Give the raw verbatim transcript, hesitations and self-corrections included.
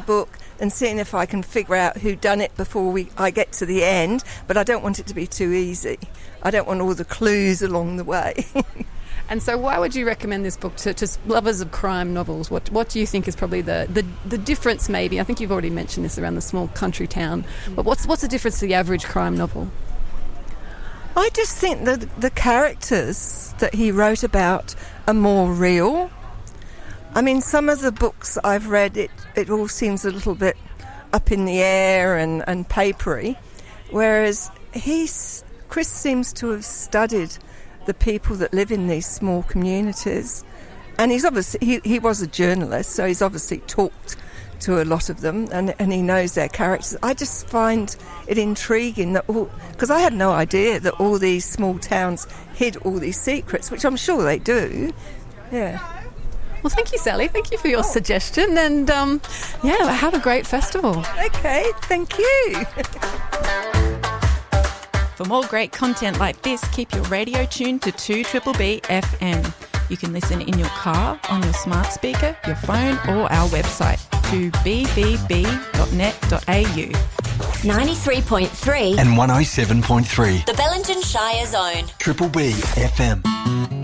book and seeing if I can figure out who done it before we I get to the end, but I don't want it to be too easy. I don't want all the clues along the way. And so why would you recommend this book to, to lovers of crime novels? What what do you think is probably the, the, the difference maybe? I think you've already mentioned this around the small country town, but what's what's the difference to the average crime novel? I just think that the characters that he wrote about are more real. I mean, some of the books I've read, it, it all seems a little bit up in the air and, and papery, whereas he's, Chris seems to have studied the people that live in these small communities. And he's obviously, he, he was a journalist, so he's obviously talked to a lot of them, and, and he knows their characters. I just find it intriguing that all, because I had no idea that all these small towns hid all these secrets, which I'm sure they do. Yeah. Well, thank you, Sally. Thank you for your oh. suggestion, and um, yeah, have a great festival. Okay, thank you. For more great content like this, keep your radio tuned to two B B B F M. You can listen in your car, on your smart speaker, your phone, or our website, two b b b dot net dot a u. ninety-three point three and one oh seven point three. The Bellingen Shire Zone. Triple B F M.